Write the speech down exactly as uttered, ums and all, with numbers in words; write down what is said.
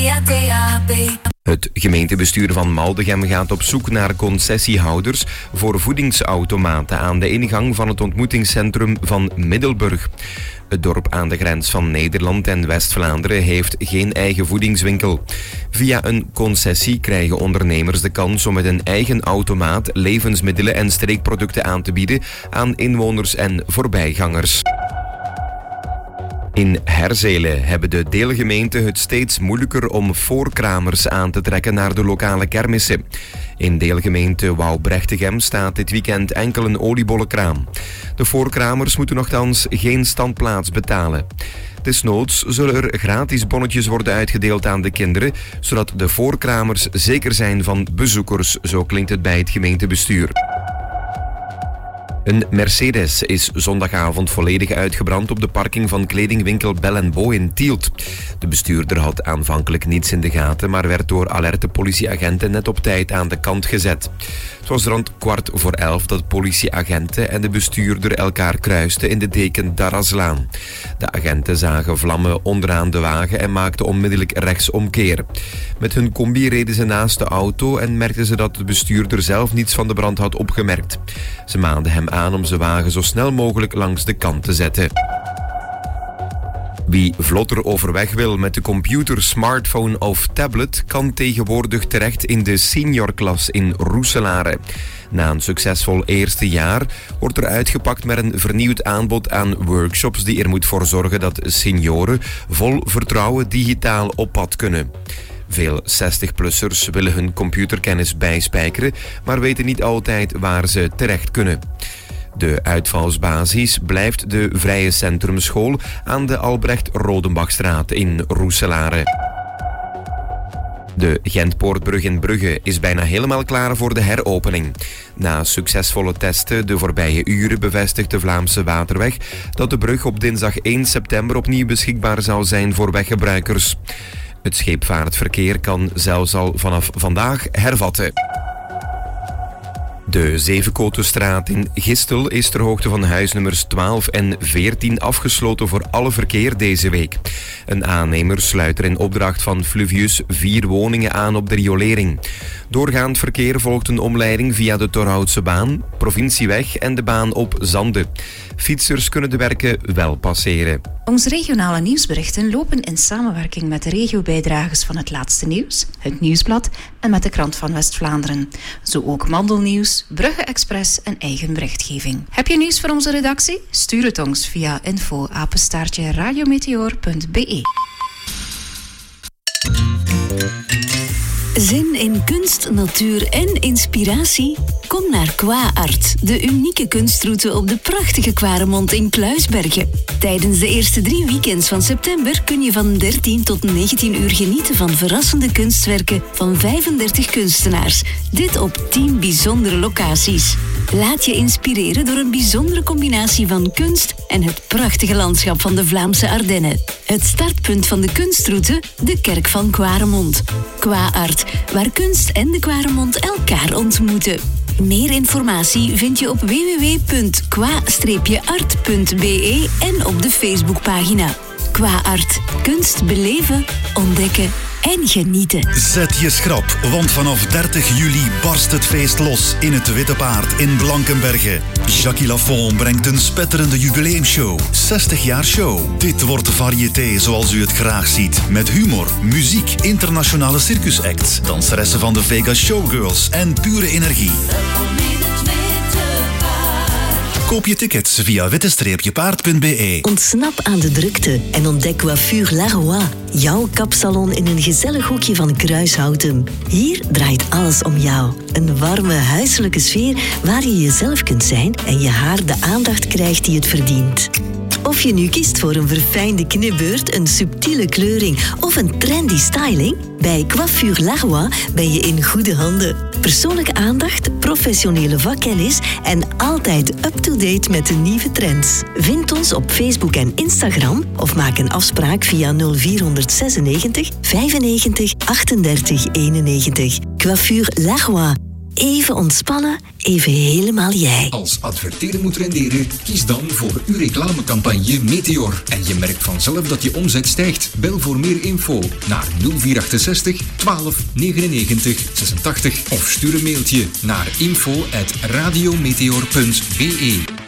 via D A B. Het gemeentebestuur van Maldegem gaat op zoek naar concessiehouders voor voedingsautomaten aan de ingang van het ontmoetingscentrum van Middelburg. Het dorp aan de grens van Nederland en West-Vlaanderen heeft geen eigen voedingswinkel. Via een concessie krijgen ondernemers de kans om met een eigen automaat levensmiddelen en streekproducten aan te bieden aan inwoners en voorbijgangers. In Herzelen hebben de deelgemeenten het steeds moeilijker om voorkramers aan te trekken naar de lokale kermissen. In deelgemeente Wouw-Brechtegem staat dit weekend enkel een oliebollenkraam. De voorkramers moeten nochtans geen standplaats betalen. Desnoods zullen er gratis bonnetjes worden uitgedeeld aan de kinderen, zodat de voorkramers zeker zijn van bezoekers, zo klinkt het bij het gemeentebestuur. Een Mercedes is zondagavond volledig uitgebrand op de parking van kledingwinkel Bell en Bo in Tielt. De bestuurder had aanvankelijk niets in de gaten, maar werd door alerte politieagenten net op tijd aan de kant gezet. Het was rond kwart voor elf dat politieagenten en de bestuurder elkaar kruisten in de Deken Darraslaan. De agenten zagen vlammen onderaan de wagen en maakten onmiddellijk rechtsomkeer. Met hun combi reden ze naast de auto en merkten ze dat de bestuurder zelf niets van de brand had opgemerkt. Ze maanden hem aan om zijn wagen zo snel mogelijk langs de kant te zetten. Wie vlotter overweg wil met de computer, smartphone of tablet kan tegenwoordig terecht in de seniorklas in Roeselare. Na een succesvol eerste jaar wordt er uitgepakt met een vernieuwd aanbod aan workshops die er moet voor zorgen dat senioren vol vertrouwen digitaal op pad kunnen. Veel zestig-plussers willen hun computerkennis bijspijkeren, maar weten niet altijd waar ze terecht kunnen. De uitvalsbasis blijft de Vrije Centrumschool aan de Albrecht Rodenbachstraat in Roeselare. De Gentpoortbrug in Brugge is bijna helemaal klaar voor de heropening. Na succesvolle testen de voorbije uren bevestigt de Vlaamse Waterweg dat de brug op dinsdag één september opnieuw beschikbaar zal zijn voor weggebruikers. Het scheepvaartverkeer kan zelfs al vanaf vandaag hervatten. De Zevenkotenstraat in Gistel is ter hoogte van huisnummers twaalf en veertien afgesloten voor alle verkeer deze week. Een aannemer sluit er in opdracht van Fluvius vier woningen aan op de riolering. Doorgaand verkeer volgt een omleiding via de Torhoutse baan, Provincieweg en de baan op Zande. Fietsers kunnen de werken wel passeren. Onze regionale nieuwsberichten lopen in samenwerking met de regiobijdragers van het laatste nieuws, het Nieuwsblad en met de Krant van West-Vlaanderen. Zo ook Mandelnieuws, Brugge Express en eigen berichtgeving. Heb je nieuws voor onze redactie? Stuur het ons via info apenstaartje radiometeor punt b e. Zin in kunst, natuur en inspiratie? Kom naar Qua Art, de unieke kunstroute op de prachtige Quaremont in Kluisbergen. Tijdens de eerste drie weekends van september kun je van dertien tot negentien uur genieten van verrassende kunstwerken van vijfendertig kunstenaars. Dit op tien bijzondere locaties. Laat je inspireren door een bijzondere combinatie van kunst en het prachtige landschap van de Vlaamse Ardennen. Het startpunt van de kunstroute, de kerk van Quaremont. Qua Art, waar kunst en de Quaremont elkaar ontmoeten. Meer informatie vind je op w w w punt qua art punt b e en op de Facebookpagina. Qua Art. Kunst beleven, ontdekken en genieten. Zet je schrap, want vanaf dertig juli barst het feest los in het Witte Paard in Blankenberge. Jackie Lafont brengt een spetterende jubileumshow. zestig jaar show. Dit wordt variété zoals u het graag ziet. Met humor, muziek, internationale circusacts, danseressen van de Vegas Showgirls en pure energie. Koop je tickets via witte paard punt b e. Ontsnap aan de drukte en ontdek Coiffure Laroy. Jouw kapsalon in een gezellig hoekje van Kruishouten. Hier draait alles om jou. Een warme, huiselijke sfeer waar je jezelf kunt zijn en je haar de aandacht krijgt die het verdient. Of je nu kiest voor een verfijnde knipbeurt, een subtiele kleuring of een trendy styling, bij Coiffure Laroy ben je in goede handen. Persoonlijke aandacht, professionele vakkennis en altijd up-to-date met de nieuwe trends. Vind ons op Facebook en Instagram of maak een afspraak via nul vier zesennegentig vijfennegentig achtendertig eenennegentig. Coiffure Laroy. Even ontspannen, even helemaal jij. Als adverteren moet renderen, kies dan voor uw reclamecampagne Meteor. En je merkt vanzelf dat je omzet stijgt. Bel voor meer info naar nul vier achtenzestig twaalf negenennegentig zesentachtig of stuur een mailtje naar info at radiometeor punt be.